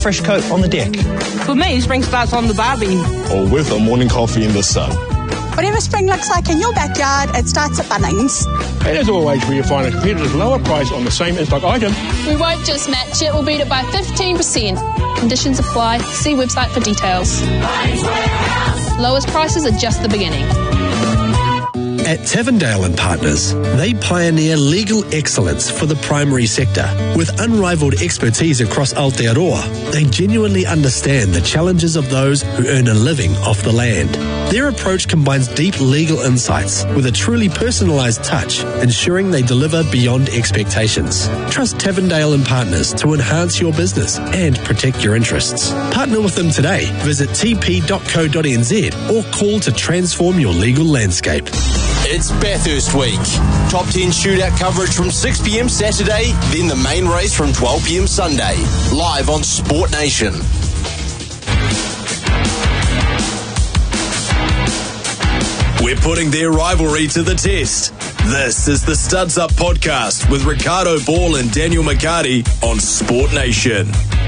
fresh coat on the deck. For me, spring starts on the barbie. Or with a morning coffee in the sun. Whatever spring looks like in your backyard, it starts at Bunnings. And as always, where you find a competitive lower price on the same in-stock item. We won't just match it, we'll beat it by 15%. Conditions apply. See website for details. Lowest prices are just the beginning. At Tavendale and Partners, they pioneer legal excellence for the primary sector. With unrivaled expertise across Aotearoa, they genuinely understand the challenges of those who earn a living off the land. Their approach combines deep legal insights with a truly personalised touch, ensuring they deliver beyond expectations. Trust Tavendale and Partners to enhance your business and protect your interests. Partner with them today. Visit tp.co.nz or call to transform your legal landscape. It's Bathurst Week. Top 10 shootout coverage from 6 p.m. Saturday, then the main race from 12 p.m. Sunday. Live on Sport Nation. We're putting their rivalry to the test. This is the Studs Up Podcast with Ricardo Ball and Daniel McCarty on Sport Nation.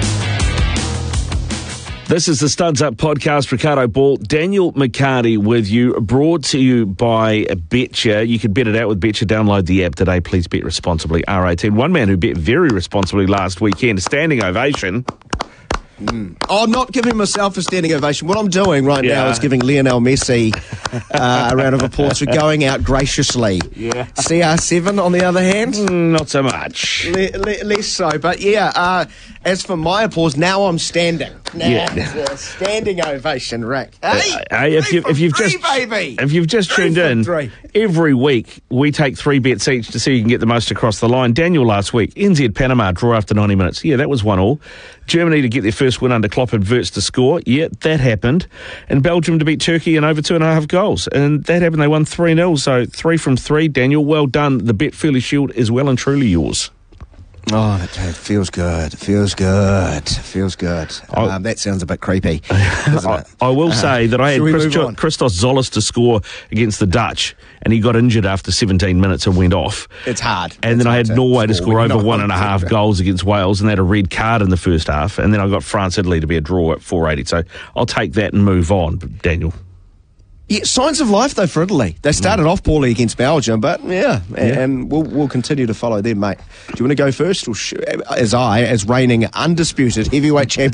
This is the Studs Up Podcast. Ricardo Ball, Daniel McCarty with you, brought to you by Betcha. You could bet it out with Betcha. Download the app today. Please bet responsibly. R18. One man who bet very responsibly last weekend, a standing ovation. Oh, not giving myself a standing ovation. What I'm doing right now is giving Lionel Messi a round of applause for going out graciously. Yeah. CR7, on the other hand? Not so much. Less so. But as for my applause, now I'm standing. Standing ovation, Rick. Hey, if you've just tuned in, every week we take 3 bets each to see who can get the most across the line. Daniel last week, NZ Panama draw after 90 minutes. Yeah, that was 1-1. Germany to get their first win under Klopp and Wirtz to score. Yeah, that happened. And Belgium to beat Turkey in over 2.5 goals. And that happened. They won 3-0. So 3 from 3. Daniel, well done. The Betfairly Shield is well and truly yours. Oh, it feels good. It feels good. That sounds a bit creepy, doesn't it? I will say that I had Christos Zolis to score against the Dutch, and he got injured after 17 minutes and went off. It's hard. And then I had Norway to score over 1.5 goals against Wales, and they had a red card in the first half. And then I got France-Italy to be a draw at 480. So I'll take that and move on, Daniel. Yeah, signs of life, though, for Italy. They started off poorly against Belgium, but and we'll continue to follow them, mate. Do you want to go first? Or as reigning undisputed heavyweight champion